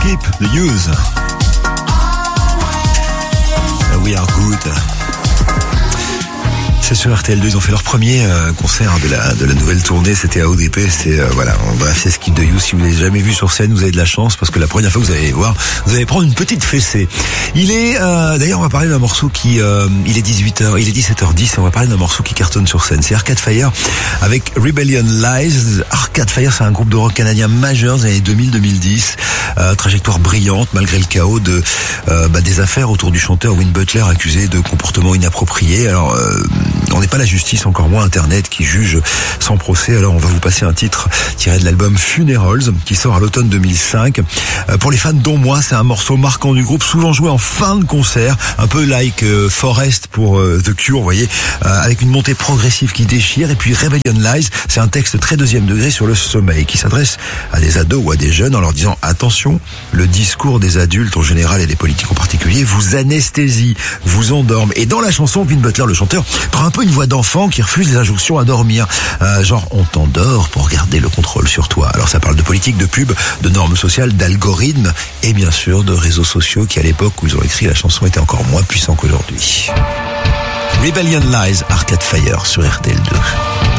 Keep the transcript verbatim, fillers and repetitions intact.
Skip the Use. We are good. C'est sur R T L deux, ils ont fait leur premier euh, concert de la de la nouvelle tournée, c'était à O D P, c'est euh, voilà, bref, c'est Skip the Use. Si vous l'avez jamais vu sur scène, vous avez de la chance parce que la première fois que vous allez voir, vous allez prendre une petite fessée. Il est euh, d'ailleurs on va parler d'un morceau qui euh, il est dix-huit heures, il est dix-sept heures dix et on va parler d'un morceau qui cartonne sur scène. C'est Arcade Fire avec Rebellion Lies. Arcade Fire, c'est un groupe de rock canadien majeur des années deux mille à deux mille dix. Euh, trajectoire brillante malgré le chaos de euh, bah, des affaires autour du chanteur Win Butler accusé de comportement inapproprié. Alors euh, on n'est pas la justice, encore moins Internet qui juge sans procès. Alors on va vous passer un titre tiré de l'album Funerals qui sort à l'automne deux mille cinq. Euh, pour les fans dont moi, c'est un morceau marquant du groupe, souvent joué en fin de concert, un peu like euh, Forest pour euh, The Cure, vous voyez, euh, avec une montée progressive qui déchire. Et puis Rebellion Lies, c'est un texte très deuxième degré sur le sommeil qui s'adresse à des ados ou à des jeunes en leur disant attention, le discours des adultes en général et des politiques en particulier vous anesthésie, vous endorme. Et dans la chanson, Win Butler, le chanteur, prend un peu une voix d'enfant qui refuse les injonctions à dormir. Euh, genre, on t'endort pour garder le contrôle sur toi. Alors ça parle de politique, de pub, de normes sociales, d'algorithmes et bien sûr de réseaux sociaux qui à l'époque où ils ont écrit la chanson étaient encore moins puissants qu'aujourd'hui. Rebellion Lies, Arcade Fire sur R T L deux.